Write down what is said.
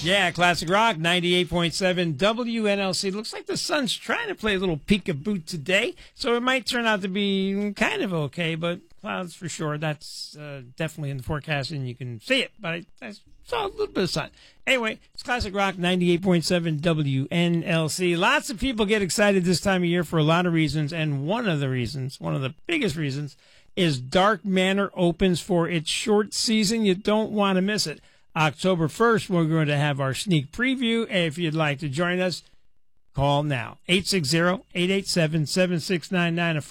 Yeah, Classic Rock, 98.7 WNLC. Looks like the sun's trying to play a little peekaboo today, so it might turn out to be kind of okay, but clouds for sure. That's definitely in the forecast, and you can see it, but I saw a little bit of sun. Anyway, it's Classic Rock, 98.7 WNLC. Lots of people get excited this time of year for a lot of reasons, and one of the biggest reasons, is Dark Manor opens for its short season. You don't want to miss it. October 1st, we're going to have our sneak preview. If you'd like to join us, call now. 860-887-7699.